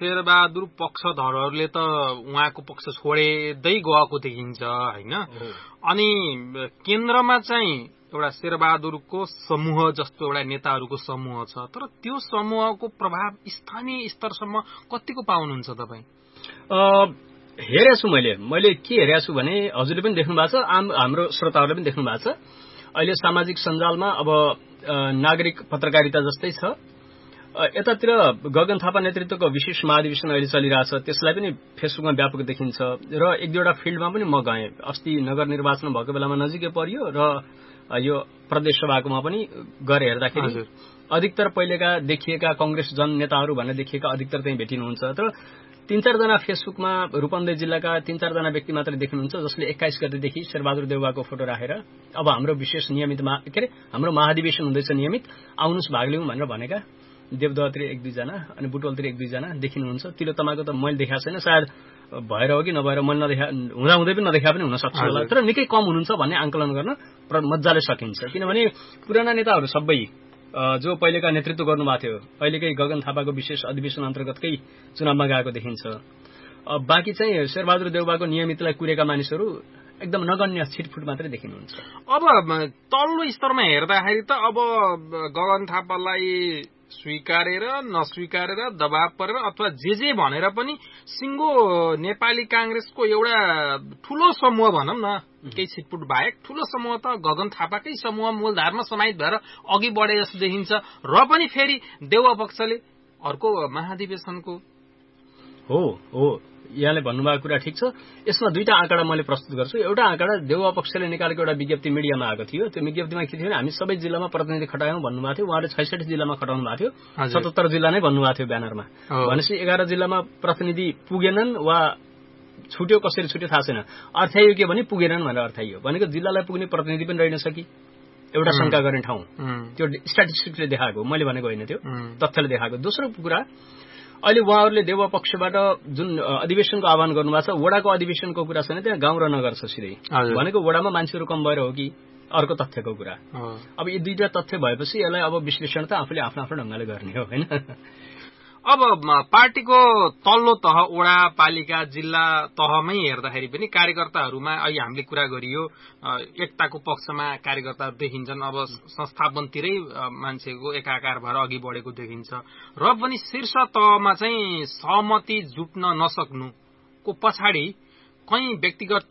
शेरबहादुर पक्षधरहरूले त उहाँको पक्ष छोडेदै गएको देखिन्छ हैन। अनि केन्द्रमा चाहिँ एउटा शेरबहादुरको समूह जस्तो एउटा नेताहरूको समूह छ, तर त्यो समूहको प्रभाव स्थानीय स्तरसम्म कतिको पाउनुहुन्छ तपाईँ? हेरेको छु मैले के हेरेको छु भने हजुरले पनि देख्नु भएको छ, हाम्रो श्रोताहरूले पनि देख्नु भएको छ। अहिले सामाजिक सञ्जालमा अब नागरिक पत्रकारिता जस्तै छ, यतातिर गगन थापा नेतृत्वको विशेष महाधिवेशन अहिले चलिरहेछ, त्यसलाई पनि फेसबुकमा व्यापक देखिन्छ र एक दुईवटा फिल्डमा पनि म गएँ। अस्ति नगर निर्वाचन भएको बेलामा नजिकै परियो र यो प्रदेश सभाकोमा पनि गएर हेर्दाखेरि अधिकतर पहिलेका देखिएका कांग्रेस जननेताहरू भनेर देखिएका अधिकतर चाहिँ भेटिनुहुन्छ। तर 3-4 जना फेसबुकमा रूपन्देही जिल्लाका 3-4 जना व्यक्ति मात्र देखिनुहुन्छ जसले 21 गतेदेखि शेरबहादुर देउवाको फोटो राखेर अब हाम्रो विशेष नियमित हाम्रो महाधिवेशन हुँदैछ, नियमित आउनुस् भाग लिउँ भनेर भनेका देवदहतिर 1-2 जना अनि बुटवलतिर 1-2 जना देखिनुहुन्छ। तिलोत्तमाको त मैले देखाएको छैन, सायद भएर हो कि नभएर मैले हुँदै पनि नदेखा पनि हुन सक्छ होला, तर निकै कम हुनुहुन्छ भन्ने आंकलन गर्न मजाले सकिन्छ। किनभने पुराना नेताहरू सबै जो पहिलेका नेतृत्व गर्नुभएको थियो अहिलेकै गगन थापाको विशेष अधिवेशन अन्तर्गतकै चुनावमा गएको देखिन्छ। बाँकी चाहिँ शेरबहादुर देउवाको नियमितलाई कुरेका मानिसहरू एकदम नगण्य छिटफुट मात्रै देखिनुहुन्छ। अब तल्लो स्तरमा हेर्दाखेरि त अब गगन थापालाई स्वीकारेर नस्वीकारेर दबाव परेर अथवा जे भनेर पनि सिंगो नेपाली कांग्रेसको एउटा ठूलो समूह भनौं न, केही छिटपुट बाहेक ठूलो समूह त गगन थापाकै समूह मूलधारमा समाहित भएर अघि बढे जस्तो देखिन्छ। र पनि फेरि देउवा पक्षले अर्को महाधिवेशनको हो यहाँले भन्नुभएको कुरा ठिक छ। यसमा दुईटा आँकडा मैले प्रस्तुत गर्छु। एउटा आँकडा देउवा पक्षले निकालेको एउटा विज्ञप्ति मिडियामा आएको थियो। त्यो विज्ञप्तिमा के थियो भने हामी सबै जिल्लामा प्रतिनिधि खटायौं भन्नुभएको थियो। उहाँले 66 जिल्लामा खटाउनु भएको थियो, 77 जिल्ला नै भन्नुभएको थियो ब्यानरमा। भनेपछि 11 जिल्लामा प्रतिनिधि पुगेनन् वा छुट्यो, कसरी छुट्यो थाहा छैन। अर्थाइयो के भने पुगेनन् भनेर अर्थाइयो भनेको जिल्लालाई पुग्ने प्रतिनिधि पनि रहेन सकी, एउटा शंका गर्ने ठाउँ। त्यो स्ट्याटिस्टिक्सले देखाएको, मैले भनेको होइन, त्यो तथ्यले देखाएको। दोस्रो कुरा, अहिले उहाँहरूले देउवा पक्षबाट जुन अधिवेशनको आह्वान गर्नुभएको छ, वडाको अधिवेशनको कुरा छैन, त्यहाँ गाउँ र नगर छ सिधै। भनेको वडामा मान्छेहरू कम भएर हो कि अर्को तथ्यको कुरा। अब यी दुईटा तथ्य भएपछि यसलाई अब विश्लेषण त आफूले आफ्नो ढंगले गर्ने हो हैन। अब पार्टीको तल्लो तह, वडा, पालिका, जिल्ला तहमै हेर्दाखेरि पनि कार्यकर्ताहरूमा अहिले हामीले कुरा गरियो एकताको पक्षमा कार्यकर्ताहरू देखिन्छन्। अब संस्थापनतिरै मान्छेको एकाकार भएर अघि बढेको देखिन्छ। र पनि शीर्ष तहमा चाहिँ सहमति जुट्न नसक्नुको पछाडि कहीँ व्यक्तिगत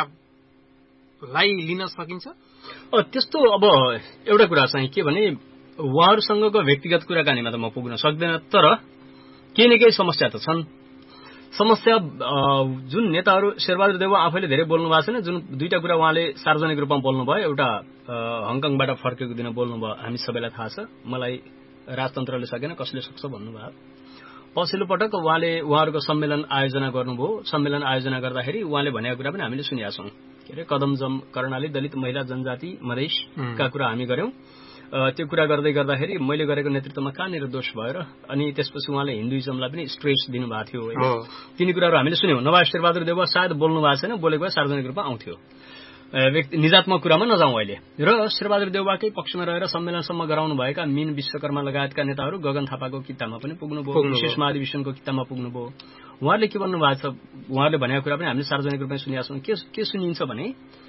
टकरावलाई लिन सकिन्छ। त्यस्तो अब एउटा कुरा चाहिँ के भने उहाँहरूसँगको व्यक्तिगत कुराकानीमा त म पुग्न सक्दैन, तर केही न केही समस्या त छन्। समस्या जुन नेताहरू शेरबहादुर देउवा आफैले धेरै बोल्नु भएको छैन, जुन दुईटा कुरा उहाँले सार्वजनिक रूपमा बोल्नुभयो। एउटा हङकङबाट फर्केको दिन बोल्नुभयो, हामी सबैलाई थाहा छ, मलाई राजतन्त्रले सकेन कसले सक्छ भन्नुभयो। पछिल्लो पटक उहाँहरूको सम्मेलन आयोजना गर्नुभयो। सम्मेलन आयोजना गर्दाखेरि उहाँले भनेको कुरा पनि हामीले सुनेका छौं। के अरे कदम जम कर्णाली दलित महिला जनजाति मधेसका कुरा हामी गर्यौं। त्यो कुरा गर्दाखेरि मैले गरेको नेतृत्वमा कहाँनिर दोष भयो र अनि त्यसपछि उहाँले हिन्दुइजमलाई पनि स्ट्रेस दिनुभएको थियो हैन। तिनी कुराहरू हामीले सुन्यौं। नभए शेरबहादुर देउवा सायद बोल्नु भएको छैन, बोलेको भए सार्वजनिक रूपमा आउँथ्यो। निजात्मक कुरामा नजाउँ अहिले। र शेरबहादुर देउवाकै पक्षमा रहेर सम्मेलनसम्म गराउनु भएका मीन विश्वकर्मा लगायतका नेताहरू गगन थापाको किताबमा पनि पुग्नुभयो, विशेष महाधिवेशनको किताबमा पुग्नुभयो। उहाँहरूले के भन्नुभएको छ, उहाँहरूले भनेको कुरा पनि हामीले सार्वजनिक रूपमा सुनेका छौं। के सुनिन्छ भने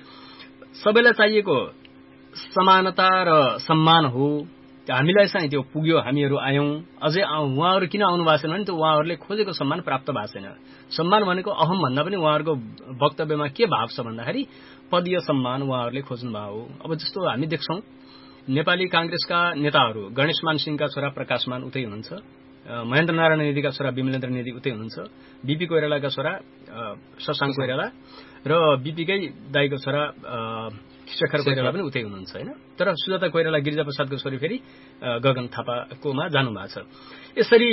सबैलाई चाहिएको समानता र सम्मान हो, हामीलाई चाहिँ त्यो पुग्यो, हामीहरू आयौं। अझै उहाँहरू किन आउनु भएको छैन भने त्यो उहाँहरूले खोजेको सम्मान प्राप्त भएको छैन। सम्मान भनेको अहम भन्दा पनि उहाँहरूको वक्तव्यमा के भाव छ भन्दाखेरि पदीय सम्मान उहाँहरूले खोज्नु भएको हो। अब जस्तो हामी देख्छौं नेपाली कांग्रेसका नेताहरू गणेशमान सिंहका छोरा प्रकाशमान उतै हुनुहुन्छ, महेन्द्र नारायण निधिका छोरा विमलेन्द्र निधि उतै हुनुहुन्छ, बीपी कोइरालाका छोरा शशाङ्क कोइराला र बीपीकै दाइको छोरा शेखर कोइराला पनि उतै हुनुहुन्छ हैन। तर सुजाता कोइराला गिरिजा प्रसादको छोरी फेरि गगन थापाकोमा जानु भएको छ। यसरी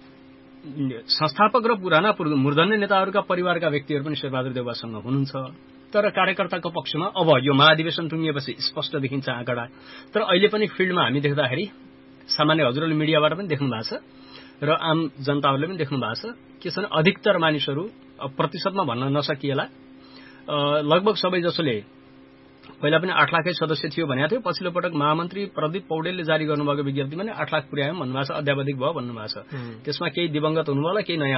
संस्थापक र पुराना मूर्धन्य नेताहरूका परिवारका व्यक्तिहरू पनि शेरबहादुर देउवासँग हुनुहुन्छ। तर कार्यकर्ताको पक्षमा अब यो महाधिवेशन टुङ्गिएपछि स्पष्ट देखिन्छ आँकडा। तर अहिले पनि फिल्डमा हामी देख्दाखेरि सामान्य हजुरले मिडियाबाट पनि देख्नु भएको छ र आम जनताहरूले पनि देख्नु भएको छ के छ भने अधिकतर मानिसहरू प्रतिशतमा भन्न नसकिएला लगभग सबै जसोले पहिला पनि 8 लाखै सदस्य थियो भनेको थियो। पछिल्लो पटक महामन्त्री प्रदीप पौडेलले जारी गर्नुभएको विज्ञप्तिमा नै 8 लाख पुर्यायौं भन्नुभएको छ, अध्यावधिक भयो भन्नुभएको छ। त्यसमा केही दिवंगत हुनुभयो होला, केही नयाँ